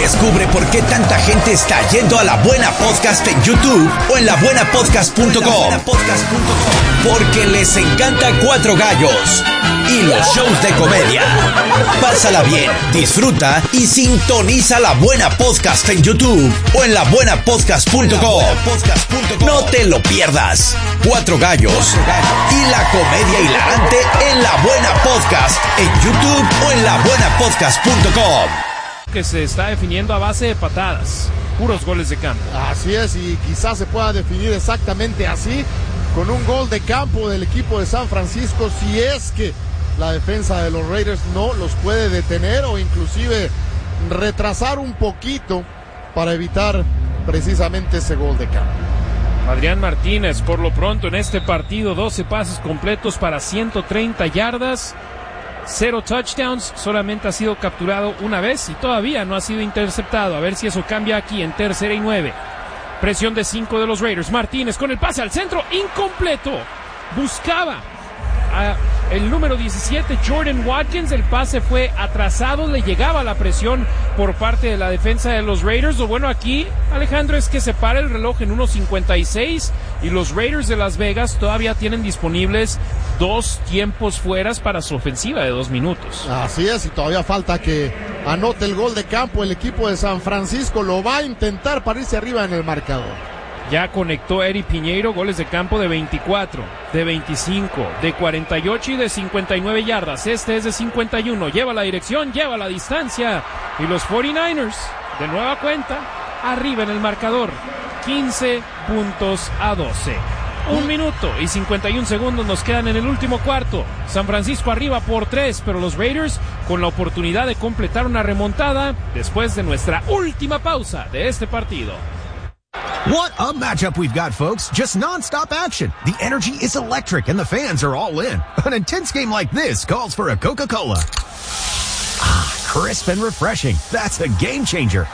Descubre por qué tanta gente está yendo a La Buena Podcast en YouTube o en labuenapodcast.com. Porque les encanta Cuatro Gallos y los shows de comedia. Pásala bien, disfruta y sintoniza La Buena Podcast en YouTube o en labuenapodcast.com. No te lo pierdas. Cuatro Gallos y la comedia hilarante en La Buena Podcast en YouTube o en labuenapodcast.com. Que se está definiendo a base de patadas, puros goles de campo. Así es, y quizás se pueda definir exactamente así, con un gol de campo del equipo de San Francisco, si es que la defensa de los Raiders no los puede detener o inclusive retrasar un poquito para evitar precisamente ese gol de campo. Adrián Martínez, por lo pronto en este partido, 12 pases completos para 130 yardas, 0 touchdowns, solamente ha sido capturado una vez y todavía no ha sido interceptado. A ver si eso cambia aquí en 3rd y 9. Presión de 5 de los Raiders. Martínez con el pase al centro, incompleto. Buscaba a el número 17, Jordan Watkins. El pase fue atrasado, le llegaba la presión por parte de la defensa de los Raiders. Lo bueno aquí, Alejandro, es que se para el reloj en 1:56 y los Raiders de Las Vegas todavía tienen disponibles 2 tiempos fueras para su ofensiva de 2 minutos. Así es, y todavía falta que anote el gol de campo el equipo de San Francisco. Lo va a intentar para irse arriba en el marcador. Ya conectó Eric Piñeiro, goles de campo de 24, de 25, de 48 y de 59 yardas. Este es de 51, lleva la dirección, lleva la distancia. Y los 49ers, de nueva cuenta, arriba en el marcador, 15 puntos a 12. 1 minuto y 51 segundos nos quedan en el último cuarto. San Francisco arriba por 3, pero los Raiders con la oportunidad de completar una remontada después de nuestra última pausa de este partido. What a matchup we've got, folks. Just non-stop action. The energy is electric and the fans are all in. An intense game like this calls for a Coca-Cola. Ah, crisp and refreshing. That's a game changer.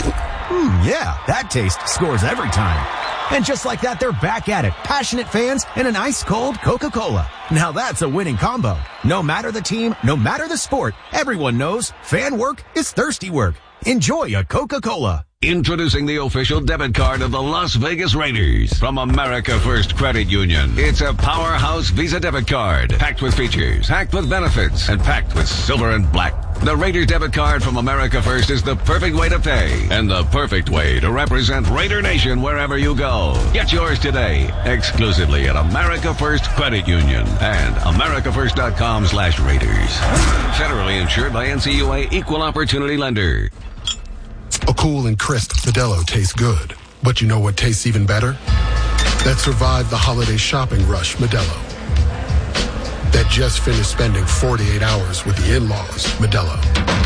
Yeah, that taste scores every time. And just like that, they're back at it. Passionate fans and an ice-cold Coca-Cola. Now that's a winning combo. No matter the team, no matter the sport, everyone knows fan work is thirsty work. Enjoy a Coca-Cola. Introducing the official debit card of the Las Vegas Raiders from America First Credit Union. It's a powerhouse Visa debit card, packed with features, packed with benefits, and packed with silver and black. The Raiders debit card from America First is the perfect way to pay and the perfect way to represent Raider Nation wherever you go. Get yours today, exclusively at America First Credit Union and americafirst.com/Raiders. Federally insured by NCUA Equal Opportunity Lender. A cool and crisp Modelo tastes good. But you know what tastes even better? That survived the holiday shopping rush, Modelo. That just finished spending 48 hours with the in-laws, Modelo.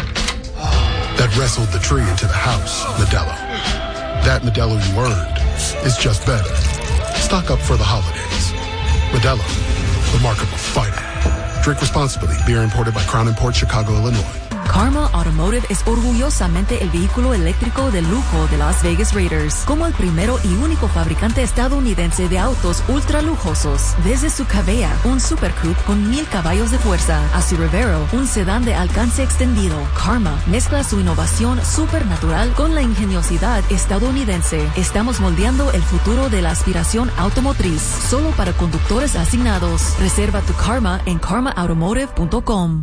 That wrestled the tree into the house, Modelo. That Modelo you earned is just better. Stock up for the holidays. Modelo, the mark of a fighter. Drink responsibly. Beer imported by Crown Imports, Chicago, Illinois. Karma Automotive es orgullosamente el vehículo eléctrico de lujo de Las Vegas Raiders, como el primero y único fabricante estadounidense de autos ultra lujosos. Desde su Cabea, un Super Coupe con 1000 caballos de fuerza, a su Revero, un sedán de alcance extendido, Karma mezcla su innovación supernatural con la ingeniosidad estadounidense. Estamos moldeando el futuro de la aspiración automotriz, solo para conductores asignados. Reserva tu Karma en karmaautomotive.com.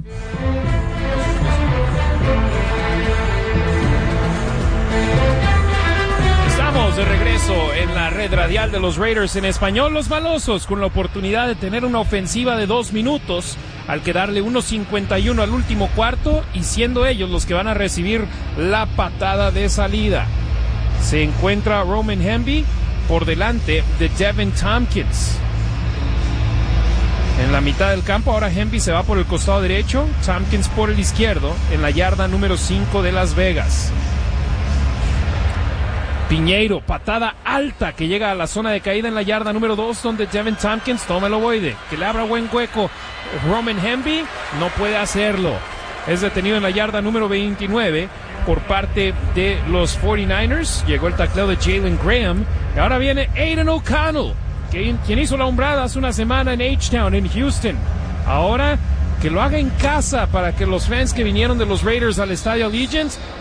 De regreso en la red radial de los Raiders en español, los malosos con la oportunidad de tener una ofensiva de 2 minutos al quedarle 1:51 al último cuarto y siendo ellos los que van a recibir la patada de salida. Se encuentra Roman Hemby por delante de Devin Tompkins. En la mitad del campo, ahora Hemby se va por el costado derecho, Tompkins por el izquierdo, en la yarda número 5 de Las Vegas. Piñeiro, patada alta que llega a la zona de caída en la yarda número 2, donde Devin Tompkins toma el ovoide, que le abra buen hueco. Roman Hemby no puede hacerlo. Es detenido en la yarda número 29 por parte de los 49ers. Llegó el tacleo de Jalen Graham. Y ahora viene Aiden O'Connell, quien hizo la hombrada hace una semana en H-Town, en Houston. Ahora que lo haga en casa para que los fans que vinieron de los Raiders al estadio Allegiant